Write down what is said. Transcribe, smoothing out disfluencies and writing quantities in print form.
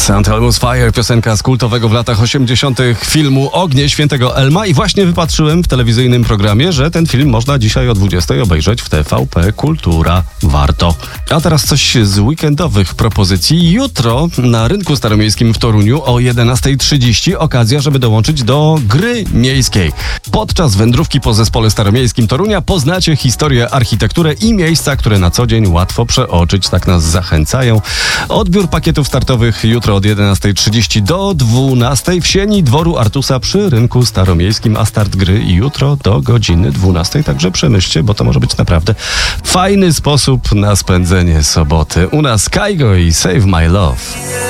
St. Elmo's Fire, piosenka z kultowego w latach 80. filmu Ognie Świętego Elma i właśnie wypatrzyłem w telewizyjnym programie, że ten film można dzisiaj o 20 obejrzeć w TVP Kultura. Warto. A teraz coś z weekendowych propozycji. Jutro na Rynku Staromiejskim w Toruniu o 11:30 okazja, żeby dołączyć do gry miejskiej. Podczas wędrówki po Zespole Staromiejskim Torunia poznacie historię, architekturę i miejsca, które na co dzień łatwo przeoczyć, tak nas zachęcają. Odbiór pakietów startowych jutro od 11:30 do 12:00 w sieni dworu Artusa przy Rynku Staromiejskim, a start gry jutro do godziny 12:00. Także przemyślcie, bo to może być naprawdę fajny sposób na spędzenie soboty. U nas Kaigo i Save My Love.